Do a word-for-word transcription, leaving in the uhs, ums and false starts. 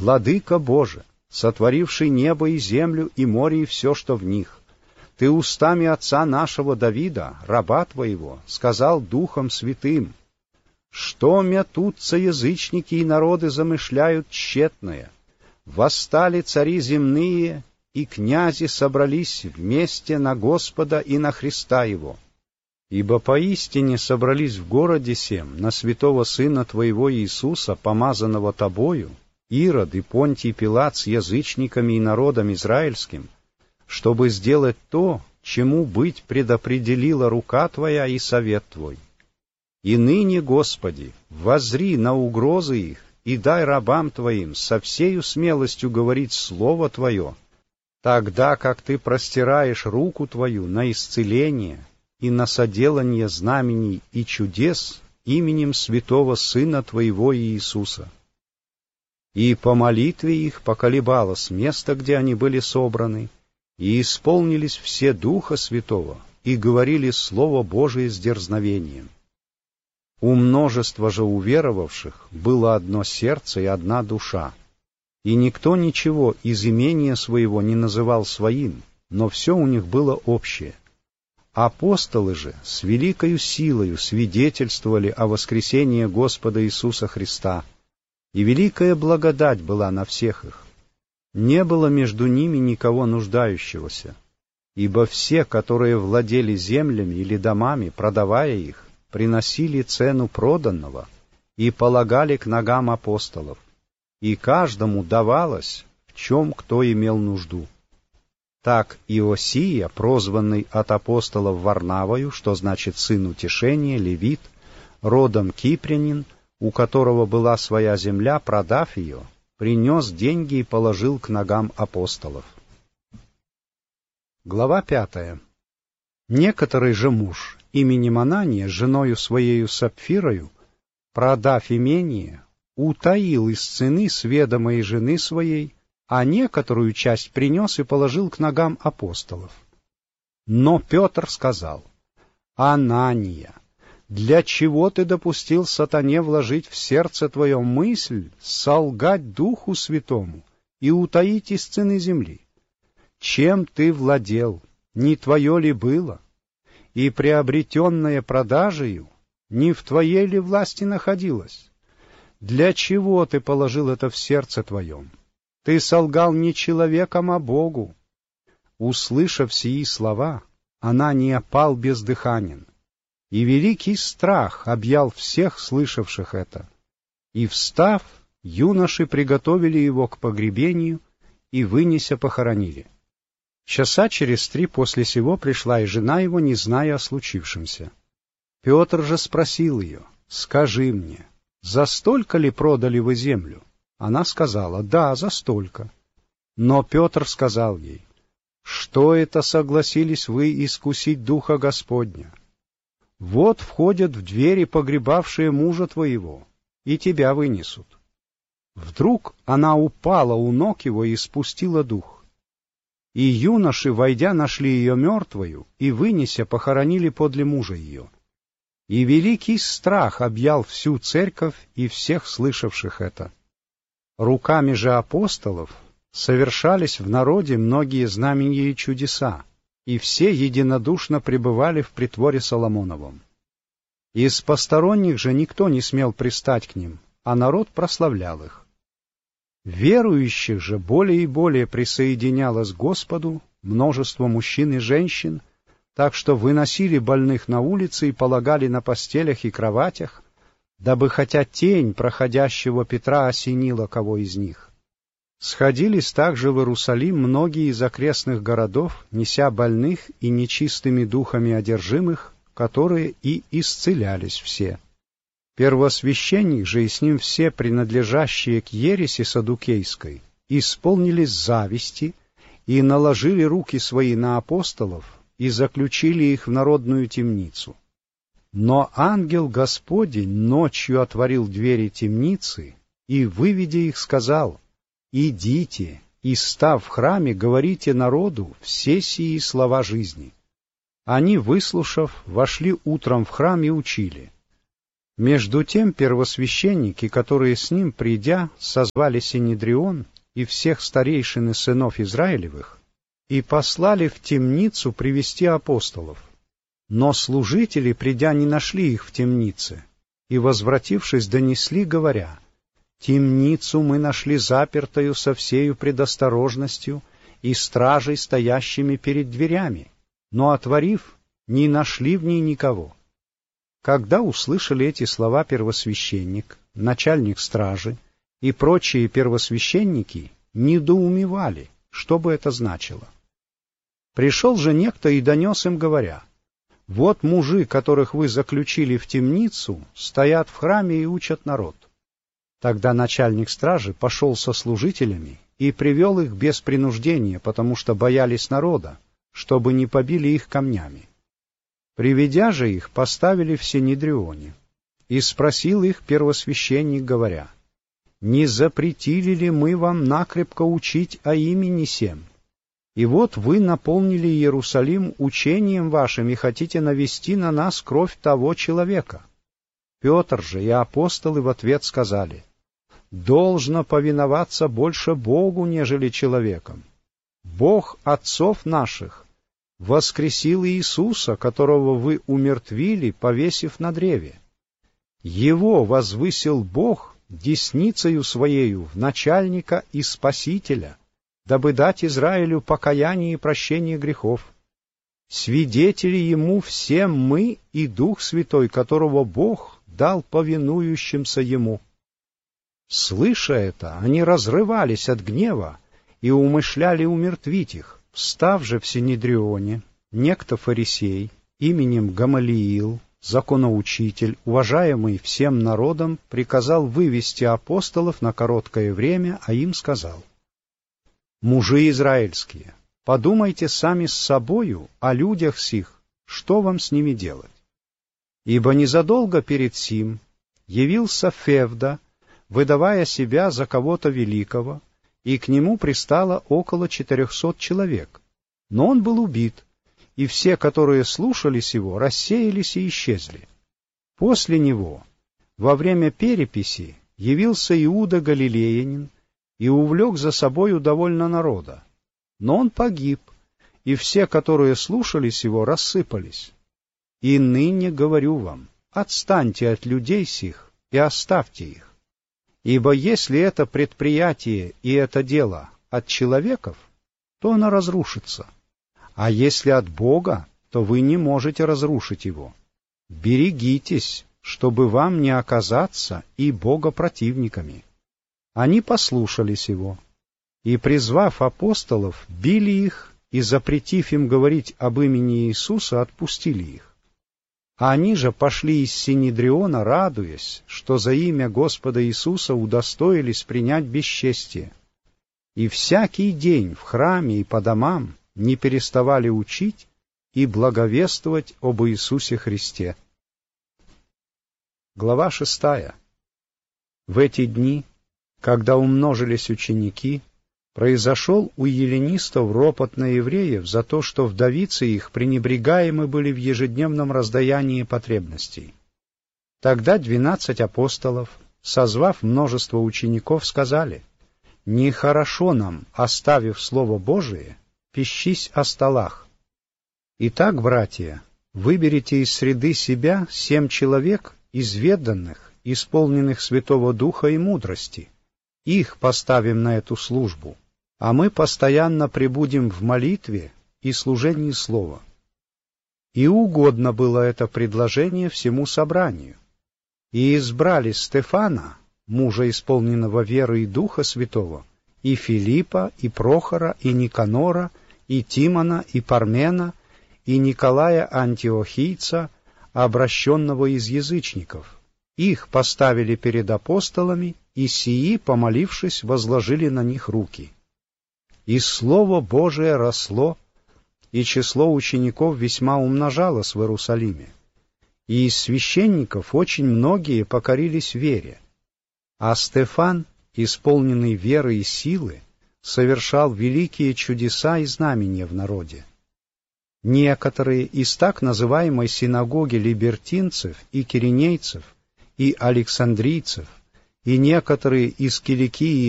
«Владыка Боже, сотворивший небо и землю, и море, и все, что в них, Ты устами отца нашего Давида, раба Твоего, сказал Духом Святым: что метутся язычники и народы замышляют тщетное. Восстали цари земные, и князи собрались вместе на Господа и на Христа Его. Ибо поистине собрались в городе сем на святого Сына Твоего Иисуса, помазанного Тобою, Ирод и Понтий Пилат с язычниками и народом израильским, чтобы сделать то, чему быть предопределила рука Твоя и совет Твой. И ныне, Господи, воззри на угрозы их, и дай рабам Твоим со всею смелостью говорить Слово Твое, тогда как Ты простираешь руку Твою на исцеление и на соделание знамений и чудес именем святого Сына Твоего Иисуса. И по молитве их поколебалось место, где они были собраны, и исполнились все Духа Святого, и говорили Слово Божие с дерзновением. У множества же уверовавших было одно сердце и одна душа, и никто ничего из имения своего не называл своим, но все у них было общее. Апостолы же с великою силою свидетельствовали о воскресении Господа Иисуса Христа, и великая благодать была на всех их. Не было между ними никого нуждающегося, ибо все, которые владели землями или домами, продавая их, приносили цену проданного и полагали к ногам апостолов, и каждому давалось, в чем кто имел нужду. Так Иосия, прозванный от апостолов Варнавою, что значит сын утешения, левит, родом кипрянин, у которого была своя земля, продав ее, принес деньги и положил к ногам апостолов. Глава пятая. Некоторый же муж именем Анания, женою своею Сапфирою, продав имение, утаил из цены сведомой жены своей, а некоторую часть принес и положил к ногам апостолов. Но Петр сказал: «Анания, для чего ты допустил сатане вложить в сердце твое мысль солгать Духу Святому и утаить из цены земли? Чем ты владел, не твое ли было? И приобретенное продажею не в твоей ли власти находилось? Для чего ты положил это в сердце твоем? Ты солгал не человеком, а Богу». Услышав сии слова, Анания пал бездыханен, и великий страх объял всех слышавших это. И, встав, юноши приготовили его к погребению и, вынеся, похоронили. Часа через три после сего пришла и жена его, не зная о случившемся. Петр же спросил ее: «Скажи мне, за столько ли продали вы землю?» Она сказала: «Да, за столько». Но Петр сказал ей: «Что это согласились вы искусить Духа Господня? Вот входят в двери погребавшие мужа твоего, и тебя вынесут». Вдруг она упала у ног его и спустила дух. И юноши, войдя, нашли ее мертвою, и, вынеся, похоронили подле мужа ее. И великий страх объял всю церковь и всех слышавших это. Руками же апостолов совершались в народе многие знамения и чудеса, и все единодушно пребывали в притворе Соломоновом. Из посторонних же никто не смел пристать к ним, а народ прославлял их. Верующих же более и более присоединялось к Господу множество мужчин и женщин, так что выносили больных на улицы и полагали на постелях и кроватях, дабы хотя тень проходящего Петра осенила кого из них. Сходились также в Иерусалим многие из окрестных городов, неся больных и нечистыми духами одержимых, которые и исцелялись все. Первосвященник же и с ним все принадлежащие к ереси саддукейской исполнились зависти и наложили руки свои на апостолов и заключили их в народную темницу. Но ангел Господень ночью отворил двери темницы и, выведя их, сказал: «Идите и, став в храме, говорите народу все сии слова жизни». Они, выслушав, вошли утром в храм и учили. Между тем первосвященники, которые с ним, придя, созвали Синедрион и всех старейшин и сынов Израилевых, и послали в темницу привести апостолов. Но служители, придя, не нашли их в темнице, и, возвратившись, донесли, говоря: «Темницу мы нашли запертою со всею предосторожностью и стражей, стоящими перед дверями, но, отворив, не нашли в ней никого». Когда услышали эти слова первосвященник, начальник стражи и прочие первосвященники, недоумевали, что бы это значило. Пришел же некто и донес им, говоря: «Вот мужи, которых вы заключили в темницу, стоят в храме и учат народ». Тогда начальник стражи пошел со служителями и привел их без принуждения, потому что боялись народа, чтобы не побили их камнями. Приведя же их, поставили в Синедрионе. И спросил их первосвященник, говоря: «Не запретили ли мы вам накрепко учить о имени сем? И вот вы наполнили Иерусалим учением вашим и хотите навести на нас кровь того человека». Петр же и апостолы в ответ сказали: «Должно повиноваться больше Богу, нежели человеком. Бог отцов наших воскресил Иисуса, которого вы умертвили, повесив на древе. Его возвысил Бог десницею Своею в начальника и Спасителя, дабы дать Израилю покаяние и прощение грехов. Свидетели Ему всем мы и Дух Святой, которого Бог дал повинующимся Ему». Слыша это, они разрывались от гнева и умышляли умертвить их. Встав же в Синедрионе, некто фарисей, именем Гамалиил, законоучитель, уважаемый всем народом, приказал вывести апостолов на короткое время, а им сказал: «Мужи израильские, подумайте сами с собою о людях сих, что вам с ними делать? Ибо незадолго перед сим явился Февда, выдавая себя за кого-то великого, и к нему пристало около четырехсот человек. Но он был убит, и все, которые слушались его, рассеялись и исчезли. После него, во время переписи, явился Иуда Галилеянин и увлек за собою довольно народа. Но он погиб, и все, которые слушались его, рассыпались. И ныне говорю вам: отстаньте от людей сих и оставьте их. Ибо если это предприятие и это дело от человеков, то оно разрушится, а если от Бога, то вы не можете разрушить его. Берегитесь, чтобы вам не оказаться и богопротивниками». Они послушались его, и, призвав апостолов, били их и, запретив им говорить об имени Иисуса, отпустили их. А они же пошли из Синедриона, радуясь, что за имя Господа Иисуса удостоились принять бесчестие. И всякий день в храме и по домам не переставали учить и благовествовать об Иисусе Христе. Глава шестая. В эти дни, когда умножились ученики, произошел у эллинистов ропот на евреев за то, что вдовицы их пренебрегаемы были в ежедневном раздаянии потребностей. Тогда двенадцать апостолов, созвав множество учеников, сказали: «Нехорошо нам, оставив Слово Божие, пищись о столах. Итак, братья, выберите из среды себя семь человек, изведанных, исполненных Святого Духа и мудрости. Их поставим на эту службу, а мы постоянно пребудем в молитве и служении Слова». И угодно было это предложение всему собранию. И избрали Стефана, мужа, исполненного веры и Духа Святого, и Филиппа, и Прохора, и Никанора, и Тимона, и Пармена, и Николая Антиохийца, обращенного из язычников. Их поставили перед апостолами, и сии, помолившись, возложили на них руки. И Слово Божие росло, и число учеников весьма умножалось в Иерусалиме. И из священников очень многие покорились вере. А Стефан, исполненный веры и силы, совершал великие чудеса и знамения в народе. Некоторые из так называемой синагоги либертинцев и киринейцев и александрийцев, и некоторые из Киликии